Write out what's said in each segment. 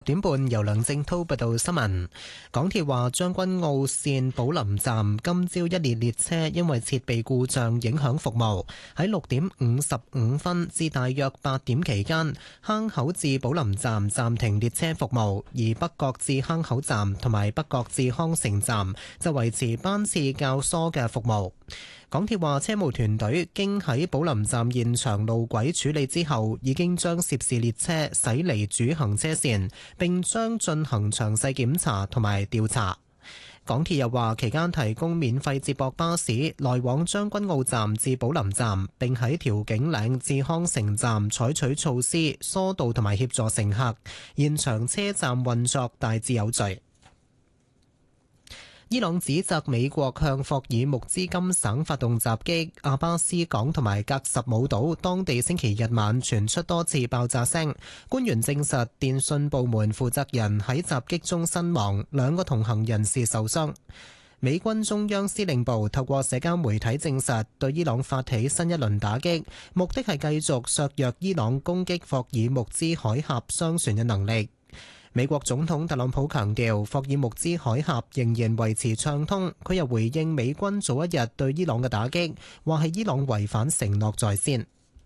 點半由梁正滔報道新聞。港鐵話將軍澳綫寶林站今朝一列列車因為設備故障影響服務，喺6:55至大約8點期間，坑口至寶林站暫停列車服務，而北角至坑口站同埋北角至康城站就維持班次較疏嘅服務。港鐵話車務團隊經喺寶林站現場路軌處理之後，已經將涉事列車駛離主行車線，並將進行詳細檢查同埋調查。港鐵又話期間提供免費接駁巴士來往將軍澳站至寶林站，並喺調景嶺至康城站採取措施疏導同埋協助乘客，現場車站運作大致有序。伊朗指責美國向霍爾木茲金省發動襲擊，阿巴斯港同埋格什姆島當地星期日晚傳出多次爆炸聲。官員證實電信部門負責人喺襲擊中身亡，2個同行人士受傷。美軍中央司令部透過社交媒體證實對伊朗發起新一輪打擊，目的係繼續削弱伊朗攻擊霍爾木茲海峽商船嘅能力。美國總統特朗普強調霍爾木茲海峽仍然維持暢通，佢又回應美軍早一日對伊朗嘅打擊，話係伊朗違反承諾在先。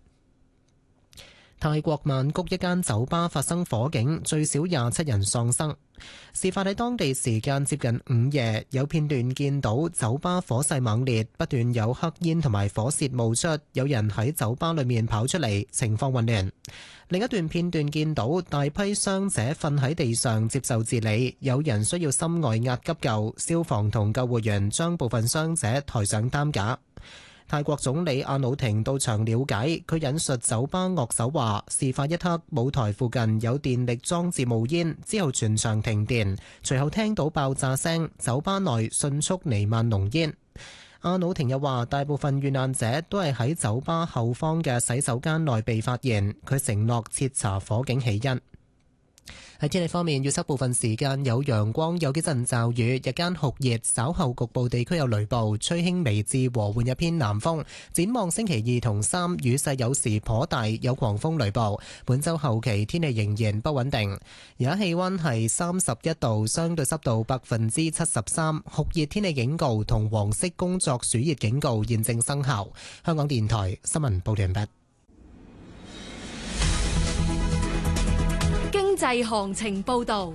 泰國曼谷一間酒吧發生火警，最少27人喪生。事發喺當地時間接近午夜，有片段見到酒吧火勢猛烈，不斷有黑煙同埋火舌冒出，有人喺酒吧裏面跑出嚟，情況混亂。另一段片段見到大批傷者瞓喺地上接受治理，有人需要心外壓急救，消防同救護員將部分傷者抬上擔架。泰國總理阿努廷到場了解，佢引述酒吧樂手話，事發一刻舞台附近有電力裝置冒煙，之後全場停電，隨後聽到爆炸聲，酒吧內迅速彌漫濃煙。阿努廷又話，大部分遇難者都係喺酒吧後方嘅洗手間內被發現，佢承諾徹查火警起因。喺天氣方面，預測部分時間有陽光，有幾陣驟雨，日間酷熱，稍後局部地區有雷暴，吹輕微至和緩一偏南風。展望星期2同3，雨勢有時頗大，有狂風雷暴。本週後期天氣仍然不穩定。而家氣溫係31度，相對濕度73%，酷熱天氣警告同黃色工作暑熱警告現正生效。香港電台新聞報道完畢。 經濟行情報道。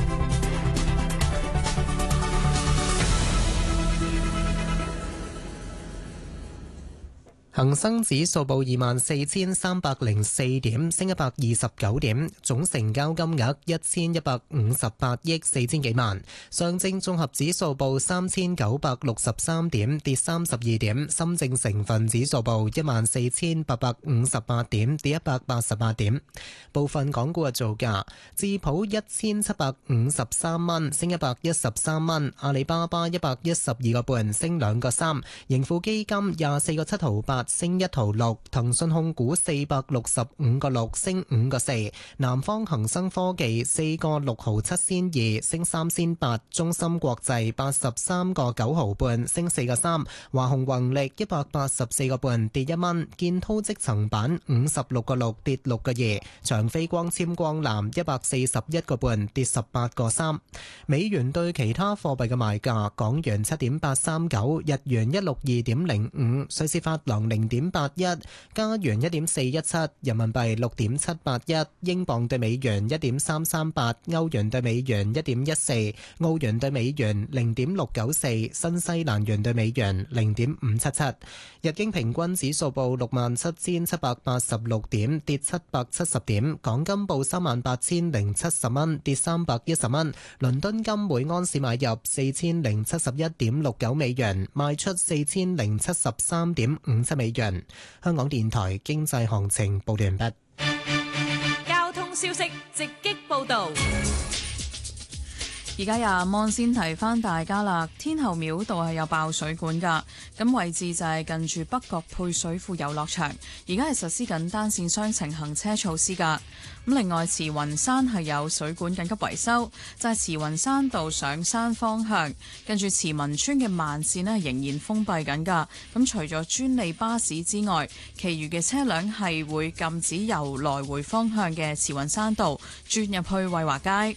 恒生指數報24,304點，升129點，總成交金額1158億4千幾萬。上證綜合指數報3963點，跌32點。深證成分指數報14,858點，跌188點。部分港股嘅造價：智普1753蚊，升113蚊；阿里巴巴112個半，升2個3；盈富基金24個7毫8。升1毫6，騰訊控股465個6，升5個4，南方恒生科技4個6毫7仙2，升3仙8，中芯國際83個9毫半，升4個3，華虹宏力184個半，跌1蚊，建滔積層板56個6，跌6個2，長飛光纖光纜141個半，跌18個3。美元對其他貨幣嘅賣價：港元7.839，日元162.05，瑞士法郎0.81，加元1.417，人民幣6.781，英鎊對美元1.338，歐元對美元1.14，澳元對美元0.694，新西蘭元對美元0.577。日經平均指數報67,786點，跌770點。港金報38,070蚊，跌310蚊。倫敦金每安士買入4071.69美元，賣出4073.57美元。香港電台經濟行情報完畢。 交通消息直擊報道。 而家阿芒先提翻大家啦，天后廟道係有爆水管㗎，咁位置就係近住北角配水庫遊樂場，而家係實施緊單線雙程行車措施㗎。咁另外慈雲山係有水管緊急維修，就係慈雲山道上山方向，跟住慈雲村嘅慢線呢仍然封閉緊㗎。咁除咗專利巴士之外，其餘嘅車輛係會禁止由來回方向嘅慈雲山道轉入去惠華街。